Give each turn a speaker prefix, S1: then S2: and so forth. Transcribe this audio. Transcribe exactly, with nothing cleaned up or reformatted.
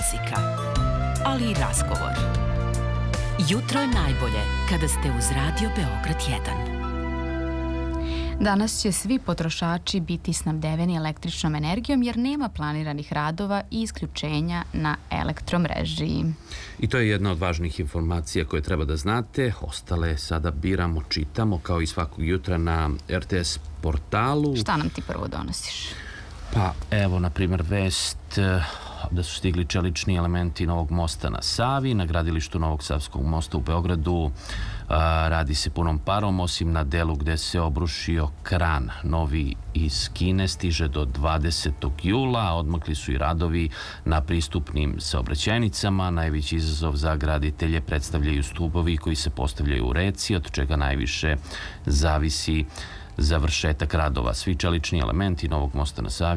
S1: muzika, ali i razgovor. Jutro je najbolje kada ste uz Radio Beograd jedan.
S2: Danas će svi potrošači biti snabdeveni električnom energijom jer nema planiranih radova i isključenja na elektromreži.
S3: I to je jedna od važnih informacija koje treba da znate. Ostale sada biramo, čitamo kao i svakog jutra na er te es portalu.
S2: Šta nam ti prvo donosiš?
S3: Pa evo, na primjer, vest da su stigli čelični elementi novog mosta na Savi. Na gradilištu Novog Savskog mosta u Beogradu a, radi se punom parom, osim na delu gde se obrušio kran. Novi iz Kine stiže do dvadesetog jula. Odmakli su i radovi na pristupnim saobraćajnicama. Najveći izazov za graditelje predstavljaju stubovi koji se postavljaju u reci, od čega najviše zavisi završetak radova. Svi čelični elementi novog mosta na Savi